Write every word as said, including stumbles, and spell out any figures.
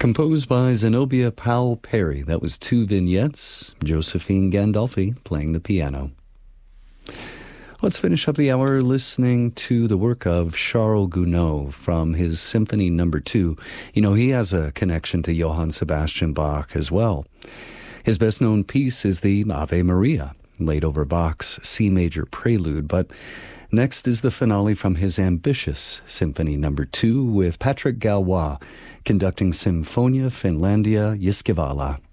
Composed by Zenobia Powell Perry. That was two vignettes. Josephine Gandolfi playing the piano. Let's finish up the hour listening to the work of Charles Gounod from his Symphony Number Two. You know, he has a connection to Johann Sebastian Bach as well. His best-known piece is the Ave Maria, laid over Bach's C major prelude, but next is the finale from his ambitious Symphony Number Two with Patrick Galois conducting Sinfonia Finlandia Jyskevala.